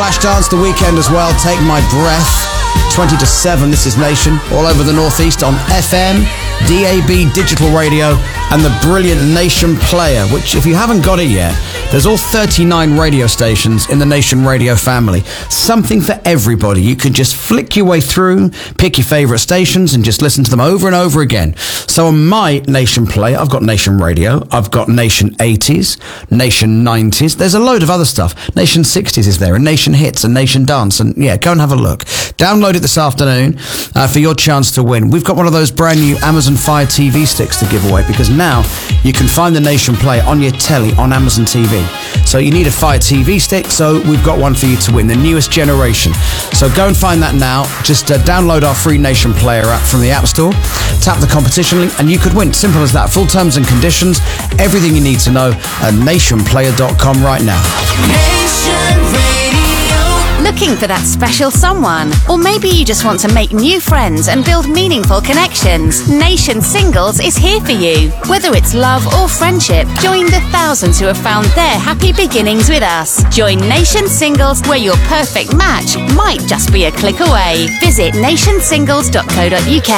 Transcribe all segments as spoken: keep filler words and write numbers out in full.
Flashdance the weekend as well. Take My Breath. twenty to seven. This is Nation. All over the Northeast on F M, D A B digital radio, and the brilliant Nation Player, which, if you haven't got it yet, there's all thirty-nine radio stations in the Nation Radio family. Something for everybody. You can just flick your way through, pick your favourite stations, and just listen to them over and over again. So on my Nation Player, I've got Nation Radio, I've got Nation eighties, Nation nineties. There's a load of other stuff. Nation sixties is there, and Nation Hits, and Nation Dance. And yeah, go and have a look. Download it this afternoon uh, for your chance to win. We've got one of those brand new Amazon Fire T V sticks to give away, because now you can find the Nation Player on your telly on Amazon T V. So you need a Fire T V stick, so we've got one for you to win, the newest generation. So go and find that now. Just uh, download our free Nation Player app from the App Store, tap the competition link, and you could win. Simple as that. Full terms and conditions, everything you need to know at nation player dot com right now. Nation Radio. Looking for that special someone? Or maybe you just want to make new friends and build meaningful connections? Nation Singles is here for you. Whether it's love or friendship, join the thousands who have found their happy beginnings with us. Join Nation Singles, where your perfect match might just be a click away. Visit nation singles dot co dot uk.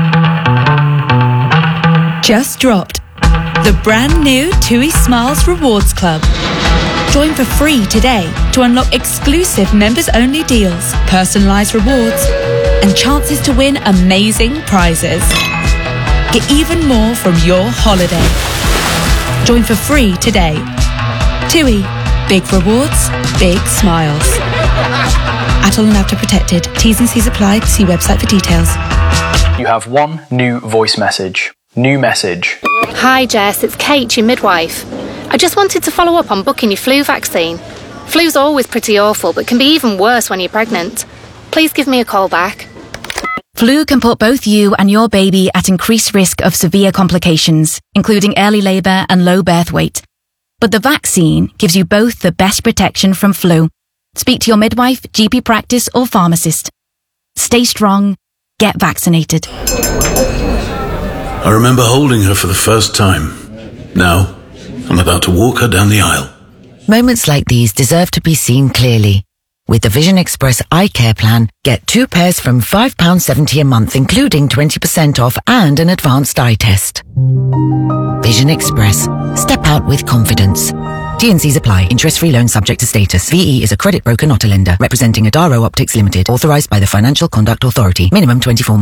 Just dropped the brand new TUI Smiles Rewards Club. Join for free today to unlock exclusive members-only deals, personalised rewards, and chances to win amazing prizes. Get even more from your holiday. Join for free today. TUI. Big rewards, big smiles. Atoll and Avta protected. T's and C's apply. See website for details. You have one new voice message. New message. Hi Jess, it's Kate, your midwife. I just wanted to follow up on booking your flu vaccine. Flu's always pretty awful, but can be even worse when you're pregnant. Please give me a call back. Flu can put both you and your baby at increased risk of severe complications, including early labour and low birth weight. But the vaccine gives you both the best protection from flu. Speak to your midwife, G P practice or pharmacist. Stay strong. Get vaccinated. I remember holding her for the first time. Now, I'm about to walk her down the aisle. Moments like these deserve to be seen clearly. With the Vision Express Eye Care Plan, get two pairs from five pounds seventy a month, including twenty percent off and an advanced eye test. Vision Express. Step out with confidence. T and C's apply. Interest-free loan subject to status. V E is a credit broker, not a lender. Representing Adaro Optics Limited. Authorised by the Financial Conduct Authority. Minimum twenty-four months.